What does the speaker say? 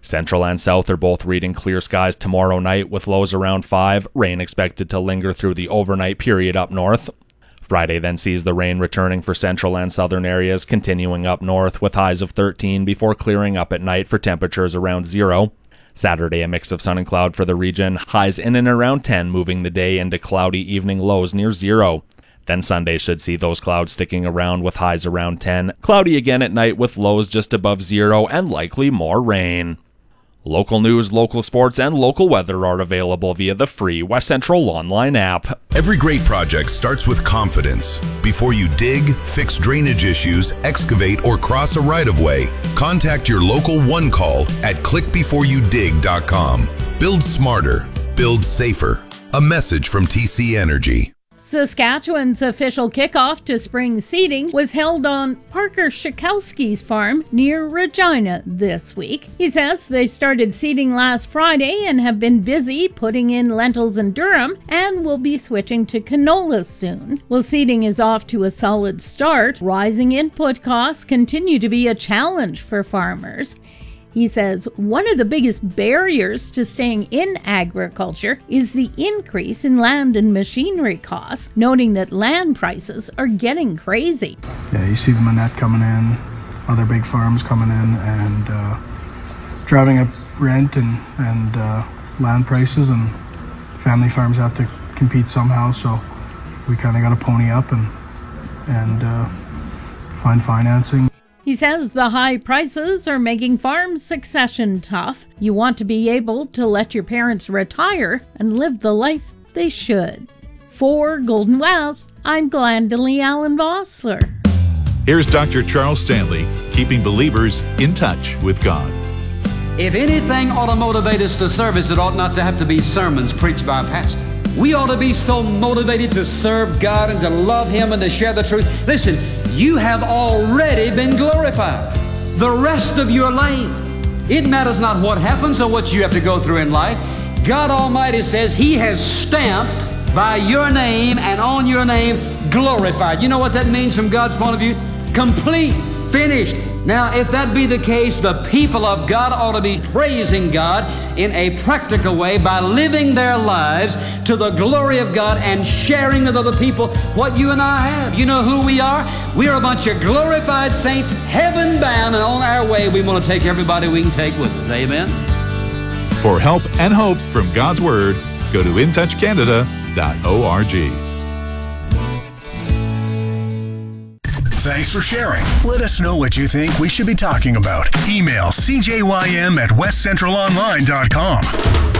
Central and south are both reading clear skies tomorrow night with lows around 5, rain expected to linger through the overnight period up north. Friday then sees the rain returning for central and southern areas, continuing up north with highs of 13 before clearing up at night for temperatures around 0. Saturday, a mix of sun and cloud for the region, highs in and around 10, moving the day into cloudy evening lows near 0. Then Sunday should see those clouds sticking around with highs around 10, cloudy again at night with lows just above 0 and likely more rain. Local news, local sports, and local weather are available via the free West Central online app. Every great project starts with confidence. Before you dig, fix drainage issues, excavate, or cross a right-of-way, contact your local One Call at clickbeforeyoudig.com. Build smarter, build safer. A message from TC Energy. Saskatchewan's official kickoff to spring seeding was held on Parker Schakowski's farm near Regina this week. He says they started seeding last Friday and have been busy putting in lentils and durum and will be switching to canola soon. Well, seeding is off to a solid start. Rising input costs continue to be a challenge for farmers. He says one of the biggest barriers to staying in agriculture is the increase in land and machinery costs, noting that land prices are getting crazy. Yeah, you see the Manette coming in, other big farms coming in, and driving up rent and land prices, and family farms have to compete somehow, so we kind of got to pony up and find financing. He says the high prices are making farm succession tough. You want to be able to let your parents retire and live the life they should. For Golden West, I'm Glendalee Allen Vossler. Here's Dr. Charles Stanley, keeping believers in touch with God. If anything ought to motivate us to service, it ought not to have to be sermons preached by a pastor. We ought to be so motivated to serve God and to love Him and to share the truth. Listen, you have already been glorified. The rest of your life, it matters not what happens or what you have to go through in life. God Almighty says He has stamped by your name and on your name glorified. You know what that means from God's point of view? Complete, finished. Now, if that be the case, the people of God ought to be praising God in a practical way by living their lives to the glory of God and sharing with other people what you and I have. You know who we are? We're a bunch of glorified saints, heaven-bound, and on our way we want to take everybody we can take with us. Amen? For help and hope from God's Word, go to intouchcanada.org. Thanks for sharing. Let us know what you think we should be talking about. Email cjym@westcentralonline.com.